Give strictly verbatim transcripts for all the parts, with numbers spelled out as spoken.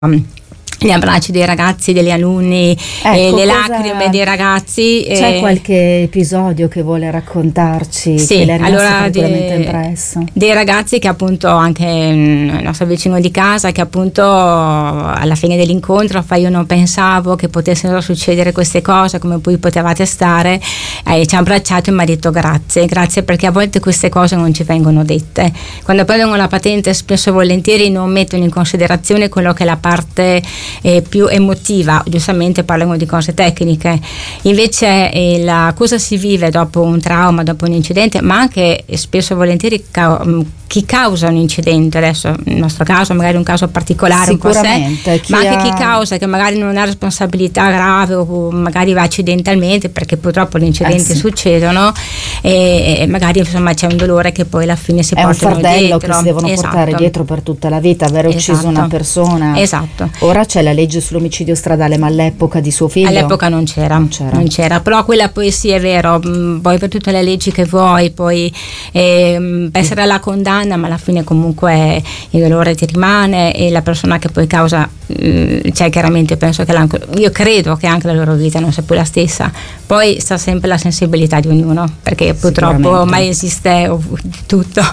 gli abbracci dei ragazzi, degli alunni, ecco, e le cosa... lacrime dei ragazzi. C'è e... qualche episodio che vuole raccontarci, sì, che le è rimasto allora, particolarmente de... impresso? Dei ragazzi che appunto, anche il nostro vicino di casa, che appunto alla fine dell'incontro fa: io non pensavo che potessero succedere queste cose, come poi potevate stare, eh, ci ha abbracciato e mi ha detto grazie, grazie, perché a volte queste cose non ci vengono dette. Quando prendono la patente spesso e volentieri non mettono in considerazione quello che è la parte eh, più emotiva, giustamente parlano di cose tecniche, invece eh, la, cosa si vive dopo un trauma, dopo un incidente, ma anche eh, spesso e volentieri ca- chi causa un incidente, adesso nel nostro caso magari un caso particolare un po' sé, ma anche ha... chi causa, che magari non ha responsabilità grave o magari va accidentalmente, perché purtroppo gli incidenti eh sì. succedono, e, e magari insomma c'è un dolore che poi alla fine si è portano un fardello dietro. che si devono Esatto. portare dietro per tutta la vita, aver ucciso Esatto. una persona. Esatto. Ora c'è la legge sull'omicidio stradale, ma all'epoca di suo figlio? All'epoca non c'era, non c'era, non c'era. Però quella poi sì, è vero, mh, poi per tutte le leggi che vuoi, poi eh, essere alla condanna, ma alla fine comunque il dolore ti rimane, e la persona che poi causa, mh, cioè chiaramente penso che la, io credo che anche la loro vita non sia più la stessa. Poi sta sempre la sensibilità di ognuno, perché purtroppo ormai esiste tutto.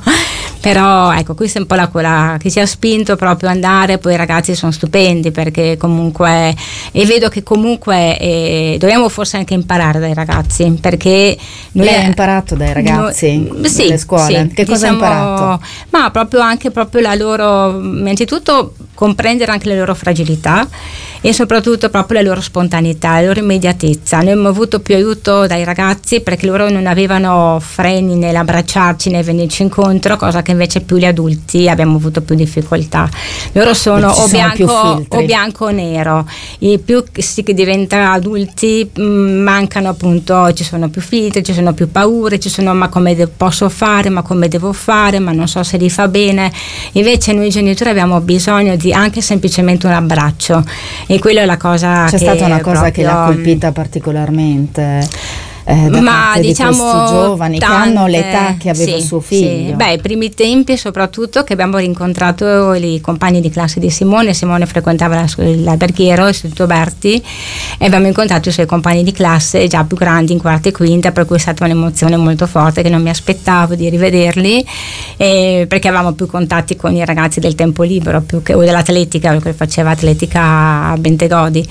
Però ecco, questa è un po' la quella che ci ha spinto proprio ad andare. Poi i ragazzi sono stupendi, perché comunque, e vedo che comunque eh, dobbiamo forse anche imparare dai ragazzi, perché noi lei ha imparato dai ragazzi noi, sì, nelle scuole? Sì, che cosa diciamo, ha imparato? Ma proprio anche proprio la loro, innanzitutto comprendere anche le loro fragilità, e soprattutto proprio la loro spontaneità, la loro immediatezza. Noi abbiamo avuto più aiuto dai ragazzi, perché loro non avevano freni nell'abbracciarci, né venirci incontro, cosa che invece più gli adulti abbiamo avuto più difficoltà. Loro sono o bianco o bianco o nero, e più si diventa adulti mh, mancano appunto, ci sono più filtri, ci sono più paure, ci sono ma come de- posso fare, ma come devo fare, ma non so se li fa bene. Invece noi genitori abbiamo bisogno di anche semplicemente un abbraccio, e quella è la cosa c'è che stata una cosa proprio, che l'ha colpita particolarmente. Eh, da ma parte diciamo di questi giovani tante, che hanno l'età che aveva sì, suo figlio. Sì. Beh, i primi tempi soprattutto che abbiamo rincontrato i compagni di classe di Simone. Simone frequentava l'alberghiero, l'Istituto Berti, e abbiamo incontrato i suoi compagni di classe già più grandi, in quarta e quinta, per cui è stata un'emozione molto forte, che non mi aspettavo di rivederli, eh, perché avevamo più contatti con i ragazzi del tempo libero più che, o dell'atletica, perché faceva atletica a Bentegodi,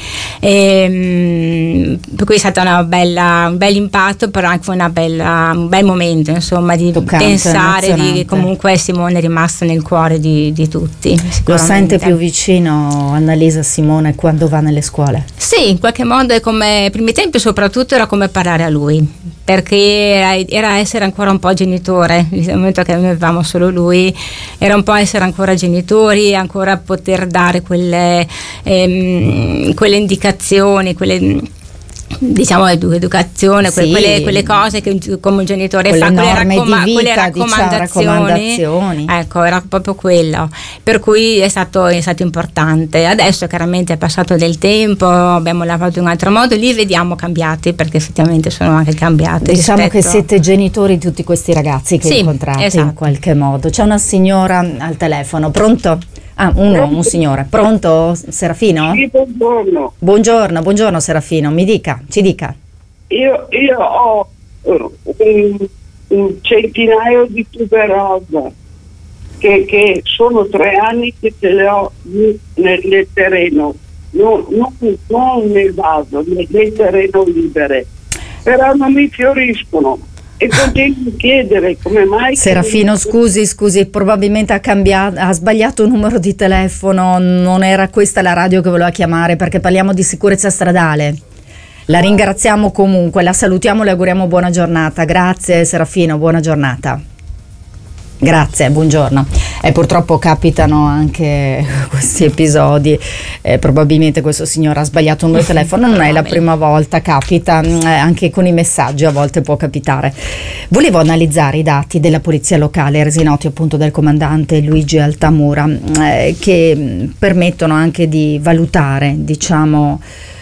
e, per cui è stata una bella, un bel impatto, però anche una bella, un bel momento, insomma, di toccante, pensare di comunque Simone è rimasto nel cuore di, di tutti. Lo sente più vicino Annalisa Simone quando va nelle scuole? Sì, in qualche modo è come, ai primi tempi soprattutto era come parlare a lui, perché era essere ancora un po' genitore. Nel momento che noi avevamo solo lui, era un po' essere ancora genitori, ancora poter dare quelle, ehm, quelle indicazioni, quelle, diciamo, edu- educazione, sì, quelle, quelle cose che come un genitore quelle fa, quelle, raccoma- di vita, quelle diciamo, raccomandazioni, raccomandazioni. Ecco, era proprio quello, per cui è stato, è stato importante. Adesso chiaramente è passato del tempo, abbiamo lavorato in un altro modo, li vediamo cambiati, perché effettivamente sono anche cambiati. Diciamo rispetto... che siete genitori di tutti questi ragazzi che sì, incontrate, esatto, in qualche modo. C'è una signora al telefono, pronto? Ah, un uomo, un signore. Pronto, Serafino? Sì, buongiorno. Buongiorno, buongiorno Serafino, mi dica, ci dica. Io, io ho uh, un, un centinaio di tuberose che, che sono tre anni che ce le ho nel, nel terreno, non, non, non nel vaso, nel, nel terreno libere, però non mi fioriscono. E continuo a chiedere come mai. Serafino, scusi, scusi, probabilmente ha cambiato, ha sbagliato il numero di telefono, non era questa la radio che voleva chiamare, perché parliamo di sicurezza stradale. La ringraziamo comunque, la salutiamo, le auguriamo buona giornata. Grazie Serafino, buona giornata. Grazie, buongiorno. E purtroppo capitano anche questi episodi, eh, probabilmente questo signore ha sbagliato un numero di telefono, non è la prima volta, capita, eh, anche con i messaggi a volte può capitare. Volevo analizzare i dati della polizia locale, resi noti appunto dal comandante Luigi Altamura, eh, che permettono anche di valutare, diciamo,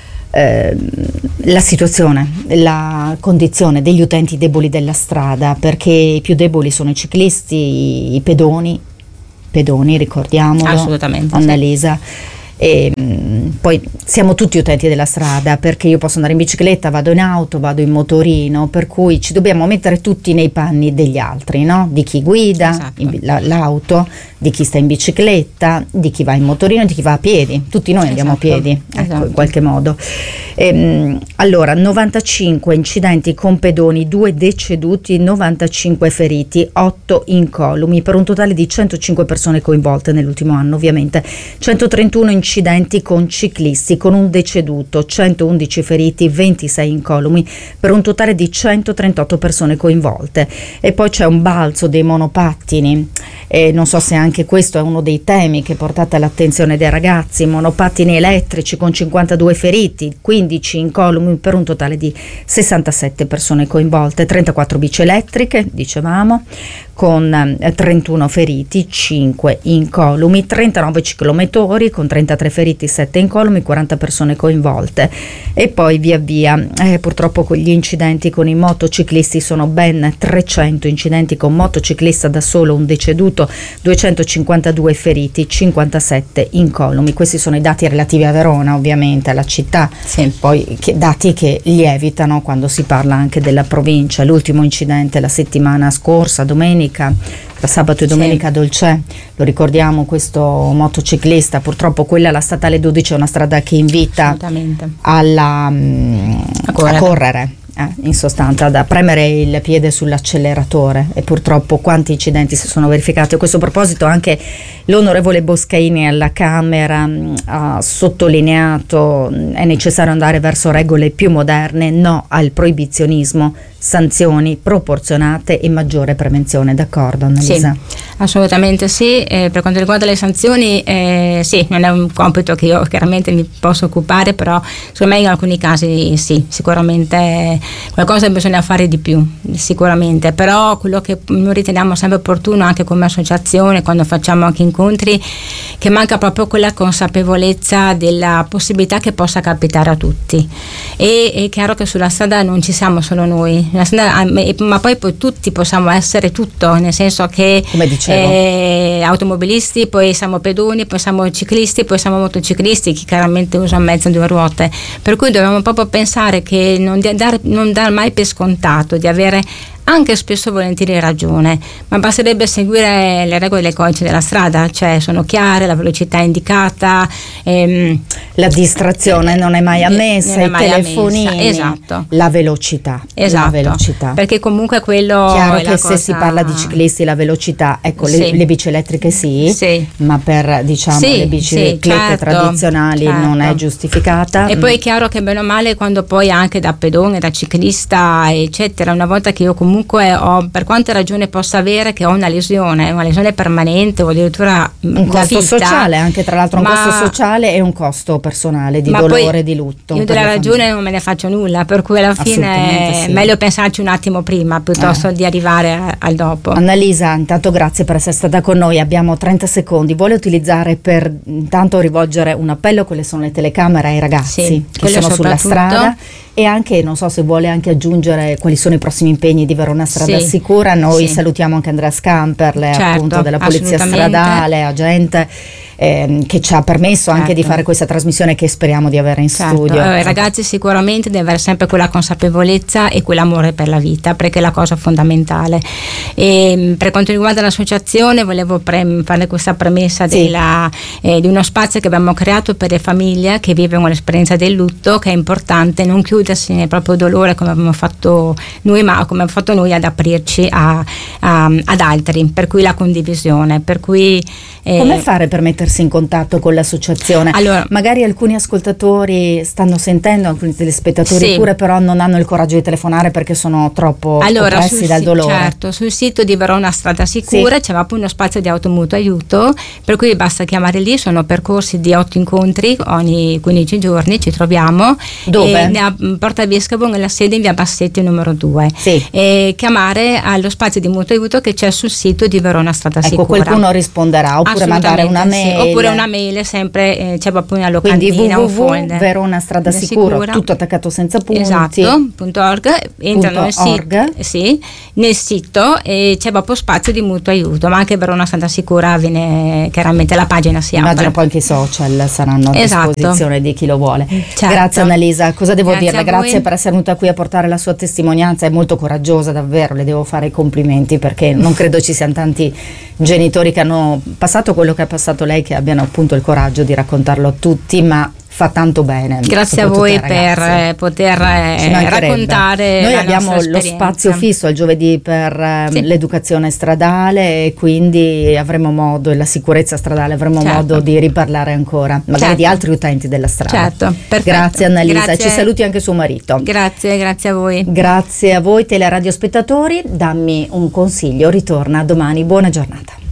la situazione, la condizione degli utenti deboli della strada, perché i più deboli sono i ciclisti, i pedoni, pedoni ricordiamolo, assolutamente, Annalisa, sì. E mh, poi siamo tutti utenti della strada, perché io posso andare in bicicletta, vado in auto, vado in motorino, per cui ci dobbiamo mettere tutti nei panni degli altri, no? Di chi guida Esatto. in, la, l'auto, di chi sta in bicicletta, di chi va in motorino, di chi va a piedi. Tutti noi andiamo a Esatto. piedi, ecco, Esatto. in qualche modo. Ehm, allora, novantacinque incidenti con pedoni, due deceduti, novantacinque feriti, otto incolumi, per un totale di centocinque persone coinvolte nell'ultimo anno, ovviamente. centotrentuno incidenti con ciclisti, con un deceduto, centoundici feriti, ventisei incolumi, per un totale di centotrentotto persone coinvolte. E poi c'è un balzo dei monopattini, e non so se anche questo è uno dei temi che portate all'attenzione dei ragazzi. Monopattini elettrici con cinquantadue feriti, quindici incolumi, per un totale di sessantasette persone coinvolte. Trentaquattro bici elettriche, dicevamo, con eh, trentuno feriti, cinque incolumi. Trentanove ciclomotori con trentatré feriti, sette incolumi, quaranta persone coinvolte. E poi via via, eh, purtroppo con gli incidenti con i motociclisti sono ben trecento incidenti con motociclista da solo, un deceduto, duecentocinquantadue feriti, cinquantasette incolumi. Questi sono i dati relativi a Verona, ovviamente, alla città. Sì. Poi che, dati che lievitano quando si parla anche della provincia. L'ultimo incidente la settimana scorsa, domenica, tra sabato e domenica, Sì. a Dolcè, lo ricordiamo, questo motociclista, purtroppo quella, la statale dodici, è una strada che invita Assolutamente. alla, mm, A correre. a correre. Eh, in sostanza, da premere il piede sull'acceleratore, e purtroppo quanti incidenti si sono verificati. A questo proposito anche l'onorevole Boscaini alla Camera mh, ha sottolineato mh, è necessario andare verso regole più moderne, no al proibizionismo, sanzioni proporzionate e maggiore prevenzione. D'accordo, Annalisa? Sì, assolutamente sì. Eh, per quanto riguarda le sanzioni, eh, sì, non è un compito che io chiaramente mi posso occupare, però secondo me in alcuni casi sì, sicuramente qualcosa bisogna fare di più, sicuramente. Però quello che noi riteniamo sempre opportuno anche come associazione, quando facciamo anche incontri, che manca proprio quella consapevolezza della possibilità che possa capitare a tutti. E è chiaro che sulla strada non ci siamo solo noi, ma poi, poi tutti possiamo essere tutto, nel senso che come dicevo, eh, automobilisti, poi siamo pedoni, poi siamo ciclisti, poi siamo motociclisti, chi chiaramente usa un mezzo a due ruote, per cui dobbiamo proprio pensare che non dar, non dar mai per scontato di avere anche spesso volentieri ragione, ma basterebbe seguire le regole del codice della strada, cioè sono chiare, la velocità indicata, ehm, la distrazione non è mai ammessa, i telefonini, ammessa. Esatto. la velocità, esatto. la velocità, perché comunque quello chiaro è che la se cosa... si parla di ciclisti la velocità, ecco, sì. le, le bici elettriche sì, sì, ma per diciamo sì, le biciclette sì, certo, tradizionali certo. non è giustificata. E poi è chiaro che bene o male, quando poi anche da pedone, da ciclista eccetera, una volta che io comunque ho, per quante ragioni possa avere, che ho una lesione, una lesione permanente o addirittura un costo vita, sociale, anche tra l'altro un ma, costo sociale e un costo personale di dolore, di lutto. Io della ragione famiglia. Non me ne faccio nulla, per cui alla fine è sì. meglio pensarci un attimo prima piuttosto eh. di arrivare a, al dopo. Annalisa, intanto grazie per essere stata con noi, abbiamo trenta secondi, vuole utilizzare per intanto rivolgere un appello, quelle sono le telecamere ai ragazzi sì, che sono sulla strada, e anche non so se vuole anche aggiungere quali sono i prossimi impegni di Verona Strada sì. Sicura. Noi sì. salutiamo anche Andrea Scamperle, certo, appunto della Polizia Stradale, agente ehm, che ci ha permesso certo. anche di fare questa trasmissione che speriamo di avere in certo. studio. I ragazzi sicuramente devono avere sempre quella consapevolezza e quell'amore per la vita, perché è la cosa fondamentale. E per quanto riguarda l'associazione, volevo pre- fare questa premessa sì. della, eh, di uno spazio che abbiamo creato per le famiglie che vivono l'esperienza del lutto, che è importante non chiudersi nel proprio dolore come abbiamo fatto noi, ma come abbiamo fatto noi ad aprirci a, a, ad altri, per cui la condivisione, per cui eh, come fare per mettersi in contatto con l'associazione? Allora, magari alcuni ascoltatori stanno sentendo, alcuni telespettatori sì. pure, però non hanno il coraggio di telefonare perché sono troppo allora, oppressi dal dolore. Certo, sul sito di Verona Strada Sicura sì. c'è proprio uno spazio di automutuo aiuto, per cui basta chiamare lì, sono percorsi di otto incontri ogni quindici giorni, ci troviamo. Dove? E, Porta Vescovo nella sede in via Bassetti numero due, sì. e chiamare allo spazio di mutuo aiuto che c'è sul sito di Verona Strada ecco, Sicura. qualcuno risponderà, oppure mandare una mail, sì, oppure una mail sempre, eh, c'è proprio una quindi locandina, un w w w folder punto verona strada sicura, tutto attaccato senza punti, esatto, punto org, entrano nel org. sito, sì, nel sito, e c'è proprio spazio di mutuo aiuto, ma anche Verona Strada Sicura viene chiaramente, la pagina si apre. Immagino poi anche i social saranno a Esatto. disposizione di chi lo vuole. Certo. Grazie Annalisa, cosa devo Grazie dirle? a voi. Grazie per essere venuta qui a portare la sua testimonianza, è molto coraggiosa davvero, le devo fare i complimenti, perché non credo ci siano tanti genitori che hanno passato quello che ha passato lei, che abbiano appunto il coraggio di raccontarlo a tutti, ma fa tanto bene. Grazie a voi per poter eh, raccontare. Noi la abbiamo nostra lo esperienza. spazio fisso il giovedì per eh, Sì. l'educazione stradale, e quindi avremo modo, e la sicurezza stradale, avremo Certo. modo di riparlare ancora, magari Certo. di altri utenti della strada. Certo, perfetto. Grazie Annalisa, Grazie. ci saluti anche suo marito. Grazie, grazie a voi. Grazie a voi teleradio spettatori, dammi un consiglio, ritorna domani, buona giornata.